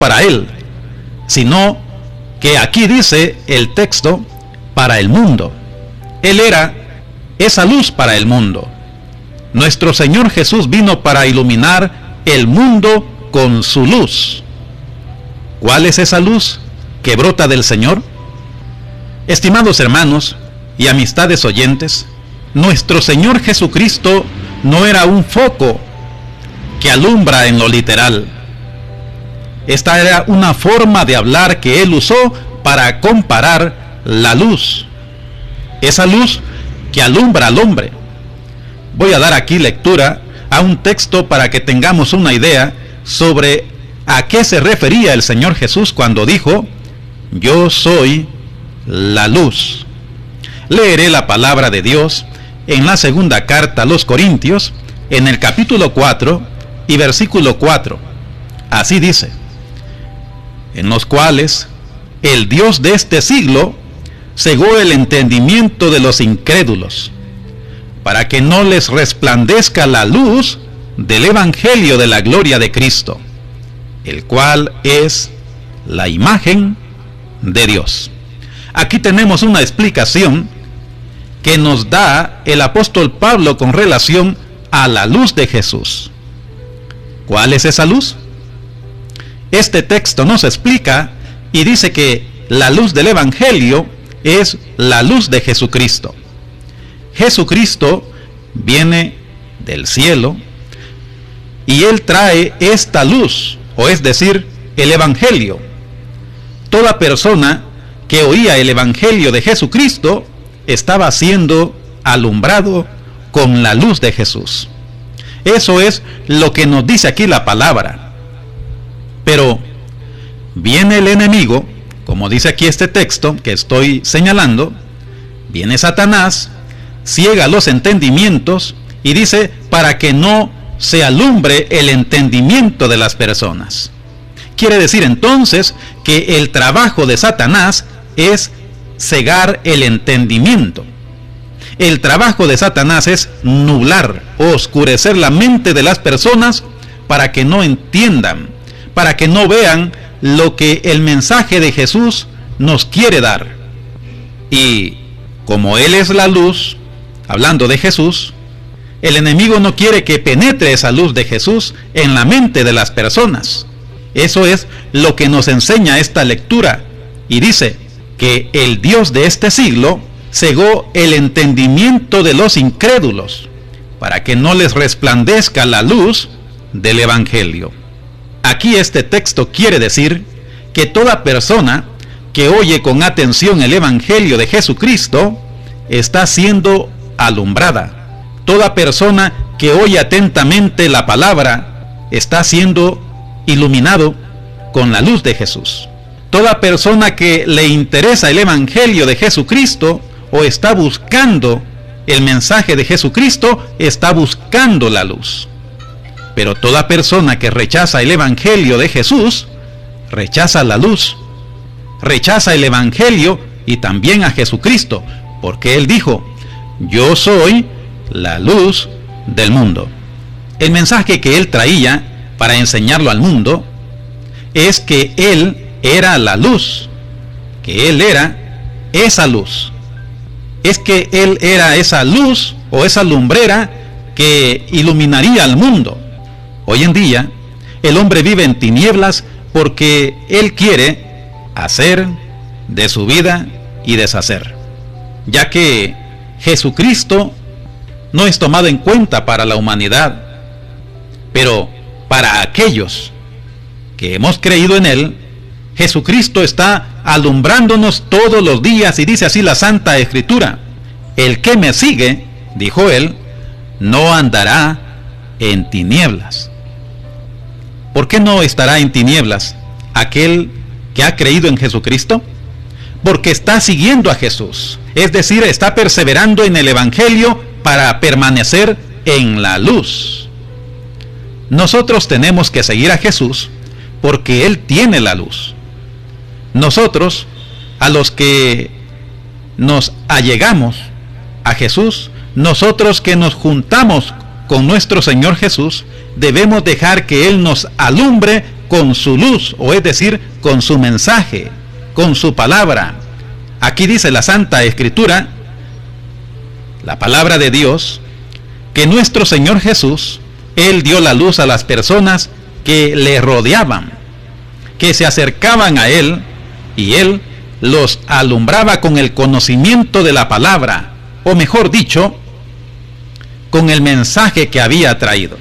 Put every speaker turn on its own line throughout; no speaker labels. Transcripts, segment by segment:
para Él, sino que aquí dice el texto, para el mundo. Él era esa luz para el mundo. Nuestro Señor Jesús vino para iluminar el mundo con su luz. ¿Cuál es esa luz que brota del Señor? Estimados hermanos y amistades oyentes, nuestro Señor Jesucristo no era un foco que alumbra en lo literal. Esta era una forma de hablar que Él usó para comparar la luz, esa luz que alumbra al hombre. Voy a dar aquí lectura a un texto para que tengamos una idea sobre a qué se refería el Señor Jesús cuando dijo: yo soy la luz. Leeré la palabra de Dios en la segunda carta a los Corintios, en el capítulo 4 y versículo 4. Así dice: en los cuales el Dios de este siglo cegó el entendimiento de los incrédulos, para que no les resplandezca la luz del evangelio de la gloria de Cristo, el cual es la imagen de Dios. Aquí tenemos una explicación que nos da el apóstol Pablo con relación a la luz de Jesús. ¿Cuál es esa luz? Este texto nos explica y dice que la luz del evangelio es la luz de Jesucristo. Jesucristo viene del cielo y Él trae esta luz, o es decir, el evangelio. Toda persona que oía el evangelio de Jesucristo estaba siendo alumbrado con la luz de Jesús. Eso es lo que nos dice aquí la palabra. Pero viene el enemigo, como dice aquí este texto que estoy señalando, viene Satanás, ciega los entendimientos y dice para que no se alumbre el entendimiento de las personas. Quiere decir entonces que el trabajo de Satanás es cegar el entendimiento. El trabajo de Satanás es nublar o oscurecer la mente de las personas para que no entiendan, para que no vean lo que el mensaje de Jesús nos quiere dar. Y como Él es la luz, hablando de Jesús, el enemigo no quiere que penetre esa luz de Jesús en la mente de las personas. Eso es lo que nos enseña esta lectura. Y dice que el Dios de este siglo cegó el entendimiento de los incrédulos para que no les resplandezca la luz del evangelio. Aquí este texto quiere decir que toda persona que oye con atención el evangelio de Jesucristo está siendo alumbrada. Toda persona que oye atentamente la palabra está siendo iluminado con la luz de Jesús. Toda persona que le interesa el evangelio de Jesucristo o está buscando el mensaje de Jesucristo está buscando la luz. Pero toda persona que rechaza el evangelio de Jesús rechaza la luz, rechaza el evangelio y también a Jesucristo, porque Él dijo: yo soy la luz del mundo. El mensaje que Él traía para enseñarlo al mundo es que Él era la luz, que Él era esa luz. Es que Él era esa luz o esa lumbrera que iluminaría al mundo. Hoy en día, el hombre vive en tinieblas porque él quiere hacer de su vida y deshacer, ya que Jesucristo no es tomado en cuenta para la humanidad, pero para aquellos que hemos creído en Él, Jesucristo está alumbrándonos todos los días, y dice así la Santa Escritura: el que me sigue, dijo Él, no andará en tinieblas. ¿Por qué no estará en tinieblas aquel que ha creído en Jesucristo? Porque está siguiendo a Jesús, es decir, está perseverando en el evangelio para permanecer en la luz. Nosotros tenemos que seguir a Jesús porque Él tiene la luz. Nosotros, a los que nos allegamos a Jesús, nosotros que nos juntamos con nuestro Señor Jesús, debemos dejar que Él nos alumbre con su luz, o es decir, con su mensaje, con su palabra. Aquí dice la Santa Escritura, la palabra de Dios, que nuestro Señor Jesús, Él dio la luz a las personas que le rodeaban, que se acercaban a Él, y Él los alumbraba con el conocimiento de la palabra, o mejor dicho, con el mensaje que había traído.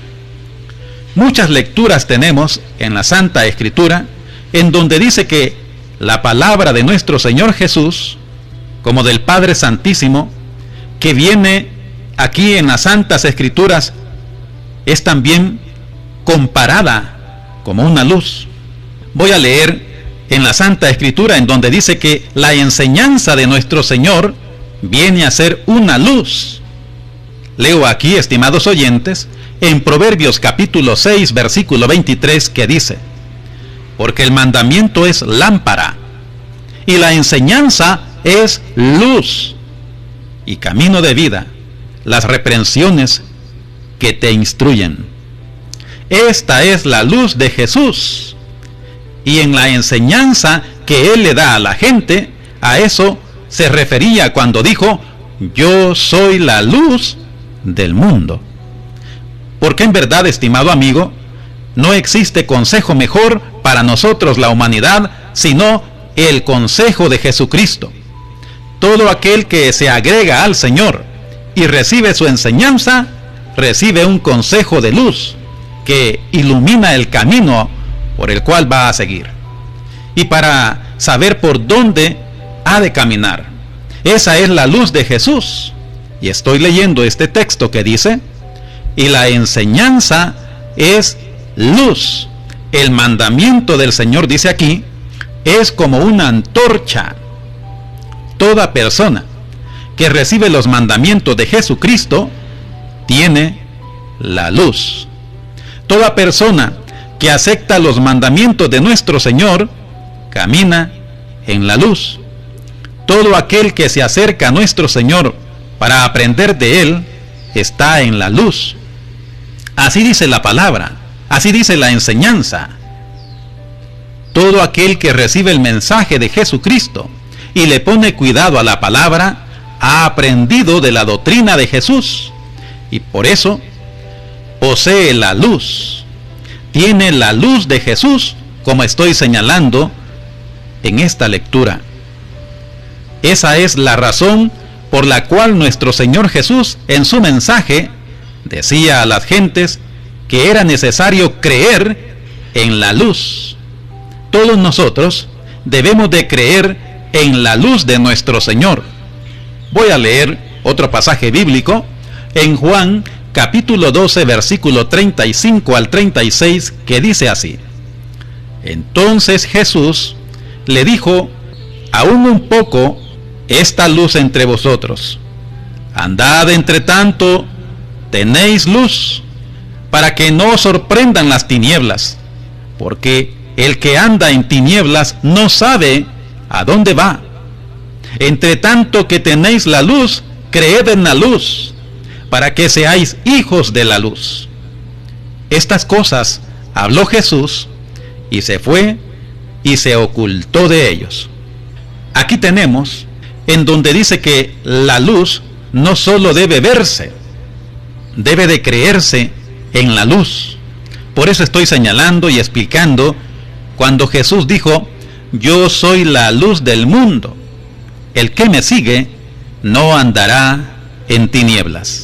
Muchas lecturas tenemos en la Santa Escritura en donde dice que la palabra de nuestro Señor Jesús, como del Padre Santísimo, que viene aquí en las Santas Escrituras, es también comparada como una luz. Voy a leer en la Santa Escritura en donde dice que la enseñanza de nuestro Señor viene a ser una luz. Leo aquí, estimados oyentes, en Proverbios capítulo 6, versículo 23, que dice: porque el mandamiento es lámpara, y la enseñanza es luz, y camino de vida, las reprensiones que te instruyen. Esta es la luz de Jesús, y en la enseñanza que Él le da a la gente, a eso se refería cuando dijo: yo soy la luz del mundo. Porque en verdad, estimado amigo, no existe consejo mejor para nosotros, la humanidad, sino el consejo de Jesucristo. Todo aquel que se agrega al Señor y recibe su enseñanza, recibe un consejo de luz que ilumina el camino por el cual va a seguir, y para saber por dónde ha de caminar. Esa es la luz de Jesús. Y estoy leyendo este texto que dice: y la enseñanza es luz. El mandamiento del Señor, dice aquí, es como una antorcha. Toda persona que recibe los mandamientos de Jesucristo tiene la luz. Toda persona que acepta los mandamientos de nuestro Señor camina en la luz. Todo aquel que se acerca a nuestro Señor para aprender de Él está en la luz. Así dice la palabra, así dice la enseñanza. Todo aquel que recibe el mensaje de Jesucristo y le pone cuidado a la palabra, ha aprendido de la doctrina de Jesús, y por eso posee la luz. Tiene la luz de Jesús, como estoy señalando en esta lectura. Esa es la razón por la cual nuestro Señor Jesús, en su mensaje, decía a las gentes que era necesario creer en la luz. Todos nosotros debemos de creer en la luz de nuestro Señor. Voy a leer otro pasaje bíblico en Juan capítulo 12, versículo 35 al 36, que dice así: entonces Jesús le dijo: aún un poco esta luz entre vosotros. Andad entre tanto, tenéis luz, para que no os sorprendan las tinieblas, porque el que anda en tinieblas no sabe a dónde va. Entre tanto que tenéis la luz, creed en la luz, para que seáis hijos de la luz. Estas cosas habló Jesús, y se fue y se ocultó de ellos. Aquí tenemos en donde dice que la luz no solo debe verse, debe de creerse en la luz. Por eso estoy señalando y explicando cuando Jesús dijo: yo soy la luz del mundo, el que me sigue no andará en tinieblas.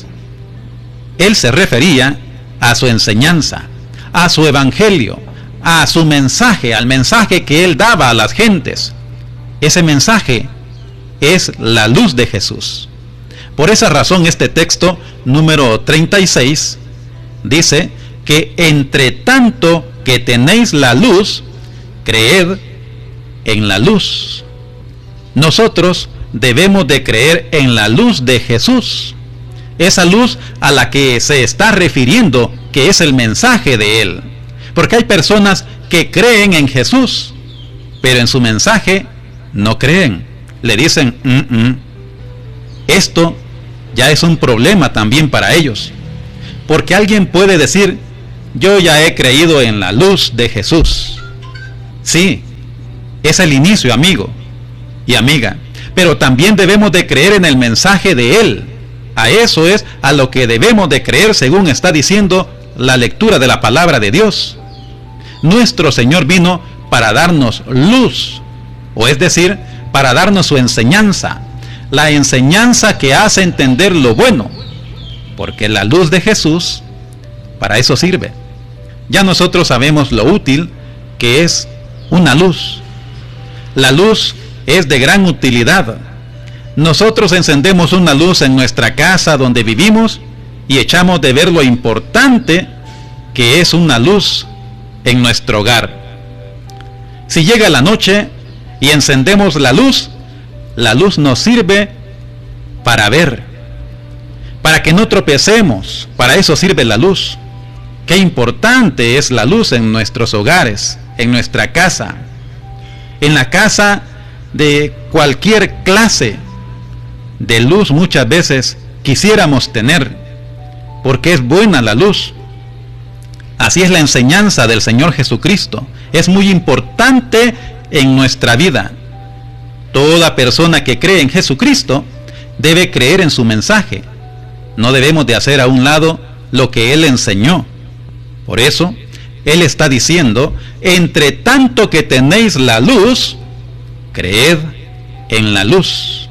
Él se refería a su enseñanza, a su evangelio, a su mensaje, al mensaje que él daba a las gentes. Ese mensaje es la luz de Jesús. Por esa razón este texto número 36 dice que entre tanto que tenéis la luz, creed en la luz. Nosotros debemos de creer en la luz de Jesús, esa luz a la que se está refiriendo, que es el mensaje de Él. Porque hay personas que creen en Jesús, pero en su mensaje no creen. Le dicen, Esto ya es un problema también para ellos. Porque alguien puede decir: yo ya he creído en la luz de Jesús, Sí, es el inicio, amigo y amiga, pero también debemos de creer en el mensaje de Él. A eso es a lo que debemos de creer, según está diciendo la lectura de la palabra de Dios. Nuestro Señor vino para darnos luz, o es decir, para darnos su enseñanza, la enseñanza que hace entender lo bueno, porque la luz de Jesús para eso sirve. Ya nosotros sabemos lo útil que es una luz. La luz es de gran utilidad. Nosotros encendemos una luz en nuestra casa donde vivimos y echamos de ver lo importante que es una luz en nuestro hogar. Si llega la noche y encendemos la luz nos sirve para ver, para que no tropecemos. Para eso sirve la luz. Qué importante es la luz en nuestros hogares, en nuestra casa, en la casa de cualquier clase de luz. Muchas veces quisiéramos tener, porque es buena la luz. Así es la enseñanza del Señor Jesucristo. Es muy importante en nuestra vida. Toda persona que cree en Jesucristo debe creer en su mensaje. No debemos de hacer a un lado lo que Él enseñó. Por eso, Él está diciendo: entre tanto que tenéis la luz, creed en la luz.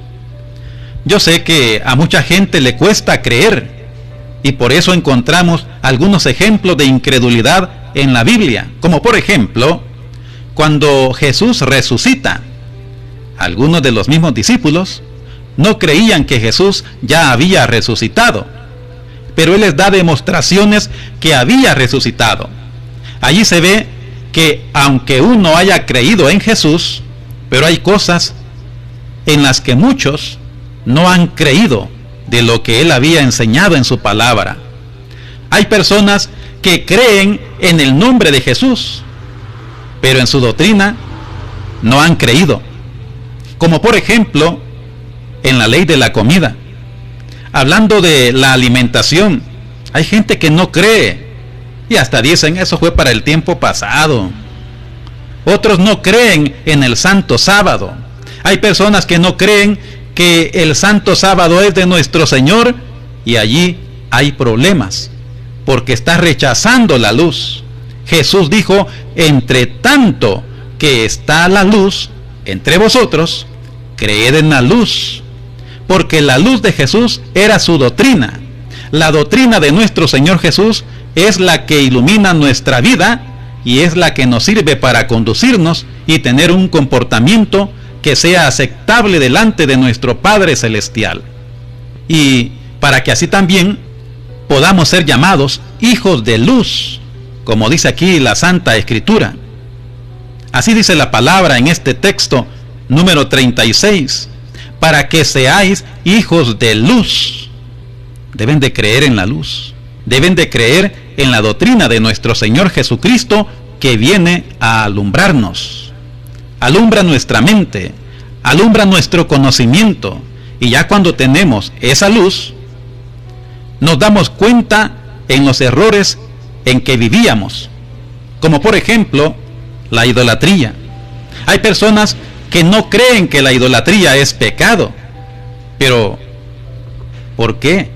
Yo sé que a mucha gente le cuesta creer, y por eso encontramos algunos ejemplos de incredulidad en la Biblia, como por ejemplo, cuando Jesús resucita. Algunos de los mismos discípulos no creían que Jesús ya había resucitado, pero Él les da demostraciones que había resucitado. Allí se ve que aunque uno haya creído en Jesús, pero hay cosas en las que muchos no han creído de lo que Él había enseñado en su palabra. Hay personas que creen en el nombre de Jesús, pero en su doctrina no han creído. Como por ejemplo, en la ley de la comida. Hablando de la alimentación, hay gente que no cree, y hasta dicen: eso fue para el tiempo pasado. Otros no creen en el Santo Sábado. Hay personas que no creen que el Santo Sábado es de nuestro Señor, y allí hay problemas, porque está rechazando la luz. Jesús dijo: entre tanto que está la luz entre vosotros, creed en la luz, porque la luz de Jesús era su doctrina. La doctrina de nuestro Señor Jesús es la que ilumina nuestra vida y es la que nos sirve para conducirnos y tener un comportamiento que sea aceptable delante de nuestro Padre Celestial, y para que así también podamos ser llamados hijos de luz, como dice aquí la Santa Escritura. Así dice la palabra en este texto número 36, para que seáis hijos de luz. Deben de creer en la luz, deben de creer en la doctrina de nuestro Señor Jesucristo, que viene a alumbrarnos. Alumbra nuestra mente, alumbra nuestro conocimiento, y ya cuando tenemos esa luz, nos damos cuenta en los errores en que vivíamos, como por ejemplo la idolatría. Hay personas que no creen que la idolatría es pecado, pero ¿por qué?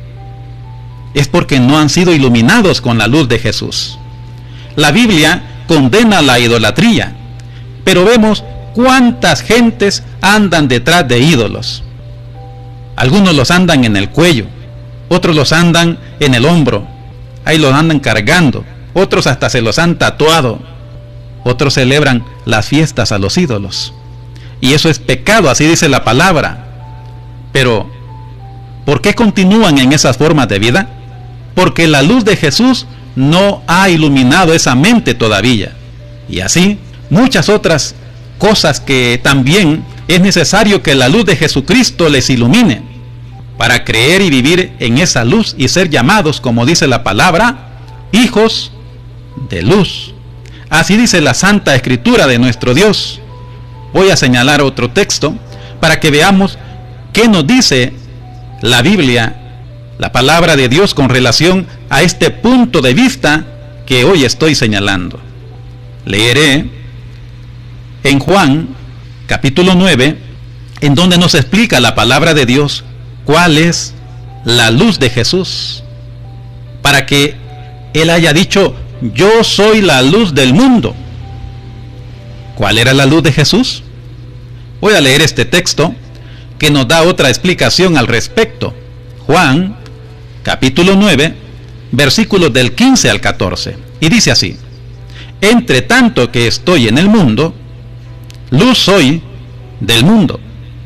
Es porque no han sido iluminados con la luz de Jesús. La Biblia condena la idolatría, pero vemos cuántas gentes andan detrás de ídolos. Algunos los andan en el cuello, otros los andan en el hombro, ahí los andan cargando, otros hasta se los han tatuado, otros celebran las fiestas a los ídolos, y eso es pecado, así dice la palabra. Pero ¿por qué continúan en esas formas de vida? Porque la luz de Jesús no ha iluminado esa mente todavía, y así muchas otras cosas que también es necesario que la luz de Jesucristo les ilumine, para creer y vivir en esa luz y ser llamados, como dice la palabra, hijos de luz. Así dice la Santa Escritura de nuestro Dios. Voy a señalar otro texto para que veamos qué nos dice la Biblia, la palabra de Dios, con relación a este punto de vista que hoy estoy señalando. Leeré en Juan capítulo 9, en donde nos explica la palabra de Dios cuál es la luz de Jesús, para que Él haya dicho: yo soy la luz del mundo. ¿Cuál era la luz de Jesús? Voy a leer este texto que nos da otra explicación al respecto. Juan capítulo 9, versículos del 15 al 14, y dice así: entre tanto que estoy en el mundo, luz soy del mundo.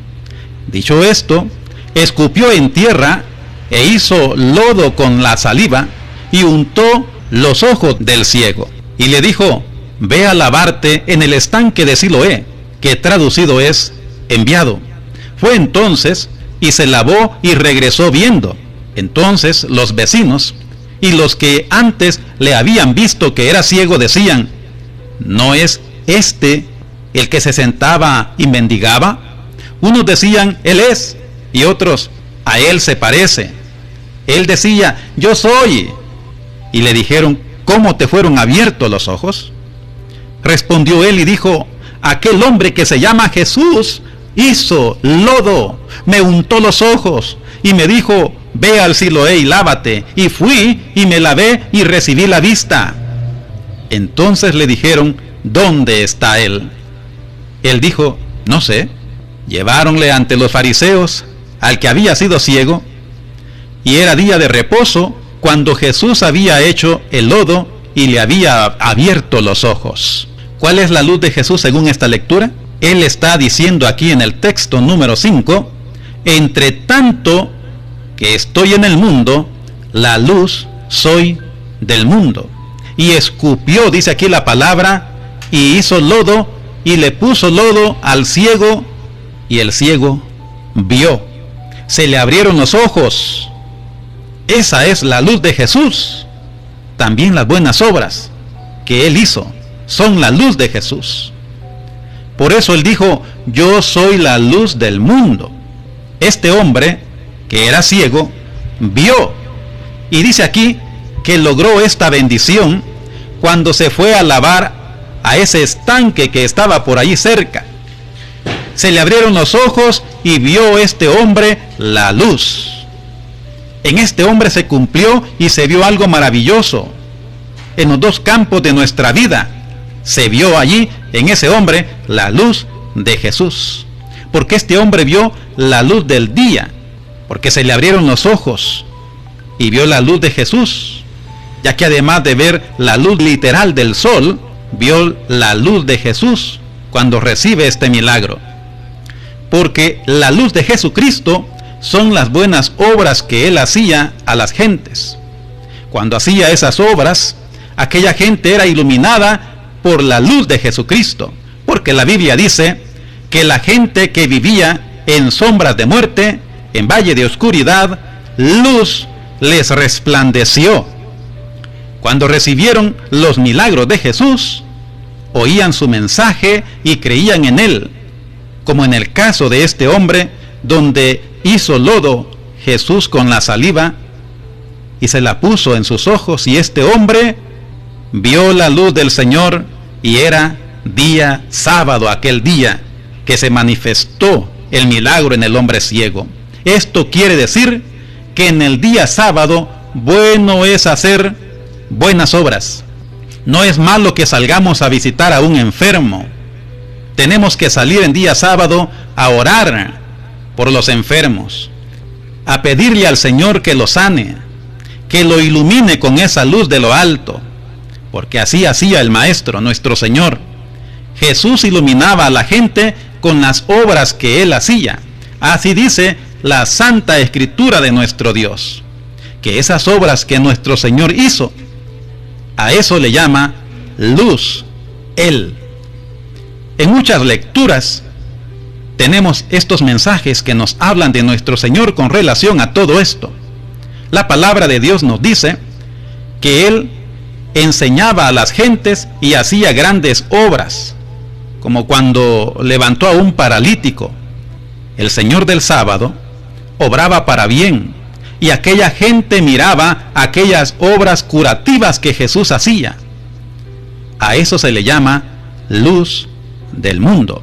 Dicho esto, escupió en tierra e hizo lodo con la saliva y untó los ojos del ciego, y le dijo: ve a lavarte en el estanque de Siloé, que traducido es enviado. Fue entonces y se lavó y regresó viendo. Entonces los vecinos y los que antes le habían visto que era ciego decían: ¿no es este el que se sentaba y mendigaba? Unos decían: él es, y otros: a él se parece. Él decía: yo soy. Y le dijeron: ¿cómo te fueron abiertos los ojos? Respondió él y dijo: aquel hombre que se llama Jesús hizo lodo, me untó los ojos y me dijo: ve al Siloé y lávate. Y fui y me lavé y recibí la vista. Entonces le dijeron: ¿dónde está él? Él dijo: no sé. Lleváronle ante los fariseos al que había sido ciego, y era día de reposo cuando Jesús había hecho el lodo y le había abierto los ojos. ¿Cuál es la luz de Jesús según esta lectura? Él está diciendo aquí en el texto número 5: entre tanto que estoy en el mundo, la luz soy del mundo. Y escupió, dice aquí la palabra, y hizo lodo y le puso lodo al ciego, y el ciego vio. Se le abrieron los ojos. Esa es la luz de Jesús. También las buenas obras que Él hizo son la luz de Jesús. Por eso Él dijo: yo soy la luz del mundo. Este hombre, que era ciego, vio. Y dice aquí que logró esta bendición cuando se fue a lavar a ese estanque que estaba por allí cerca. Se le abrieron los ojos y vio este hombre la luz. En este hombre se cumplió y se vio algo maravilloso. En los dos campos de nuestra vida se vio allí, en ese hombre, la luz de Jesús. Porque este hombre vio la luz del día, porque se le abrieron los ojos y vio la luz de Jesús, ya que además de ver la luz literal del sol, vio la luz de Jesús cuando recibe este milagro. Porque la luz de Jesucristo son las buenas obras que Él hacía a las gentes. Cuando hacía esas obras, aquella gente era iluminada por la luz de Jesucristo, porque la Biblia dice que la gente que vivía en sombras de muerte, en valle de oscuridad, luz les resplandeció. Cuando recibieron los milagros de Jesús, oían su mensaje y creían en Él, como en el caso de este hombre, donde hizo lodo Jesús con la saliva y se la puso en sus ojos, y este hombre vio la luz del Señor, y era día sábado aquel día que se manifestó el milagro en el hombre ciego. Esto quiere decir que en el día sábado bueno es hacer buenas obras. No es malo que salgamos a visitar a un enfermo. Tenemos que salir en día sábado a orar por los enfermos, a pedirle al Señor que lo sane, que lo ilumine con esa luz de lo alto, porque así hacía el Maestro, nuestro Señor. Jesús iluminaba a la gente con las obras que Él hacía. Así dice la Santa Escritura de nuestro Dios, que esas obras que nuestro Señor hizo, a eso le llama luz, Él. En muchas lecturas tenemos estos mensajes que nos hablan de nuestro Señor con relación a todo esto. La palabra de Dios nos dice que Él enseñaba a las gentes y hacía grandes obras, como cuando levantó a un paralítico. El Señor del sábado obraba para bien, y aquella gente miraba aquellas obras curativas que Jesús hacía. A eso se le llama luz del mundo.